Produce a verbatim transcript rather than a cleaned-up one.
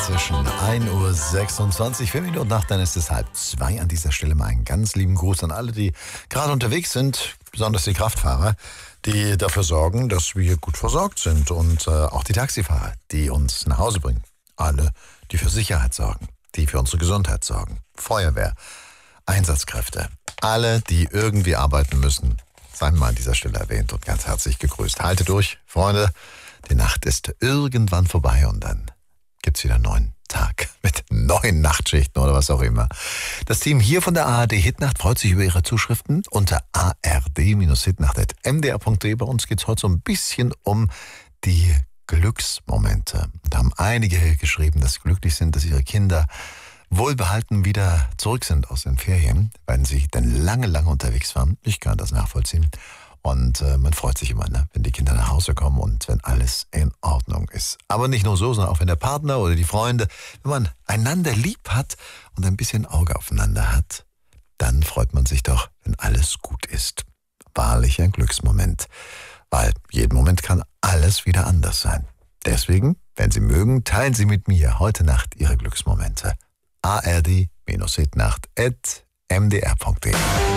Inzwischen ein Uhr sechsundzwanzig, vier Minuten nach, dann ist es halb zwei. An dieser Stelle mal einen ganz lieben Gruß an alle, die gerade unterwegs sind, besonders die Kraftfahrer, die dafür sorgen, dass wir gut versorgt sind, und äh, auch die Taxifahrer, die uns nach Hause bringen. Alle, die für Sicherheit sorgen, die für unsere Gesundheit sorgen. Feuerwehr, Einsatzkräfte, alle, die irgendwie arbeiten müssen, seien mal an dieser Stelle erwähnt und ganz herzlich gegrüßt. Haltet durch, Freunde, die Nacht ist irgendwann vorbei und dann gibt's wieder einen neuen Tag mit neuen Nachtschichten oder was auch immer. Das Team hier von der A R D Hitnacht freut sich über Ihre Zuschriften unter a r d hitnacht punkt m d r punkt d e. Bei uns geht's heute so ein bisschen um die Glücksmomente. Da haben einige geschrieben, dass sie glücklich sind, dass ihre Kinder wohlbehalten wieder zurück sind aus den Ferien, weil sie dann lange, lange unterwegs waren. Ich kann das nachvollziehen. Und äh, man freut sich immer, ne, wenn die Kinder nach Hause kommen und wenn alles in Ordnung ist. Aber nicht nur so, sondern auch wenn der Partner oder die Freunde, wenn man einander lieb hat und ein bisschen Auge aufeinander hat, dann freut man sich doch, wenn alles gut ist. Wahrlich ein Glücksmoment, weil jeden Moment kann alles wieder anders sein. Deswegen, wenn Sie mögen, teilen Sie mit mir heute Nacht Ihre Glücksmomente. a r d hitnacht punkt m d r punkt d e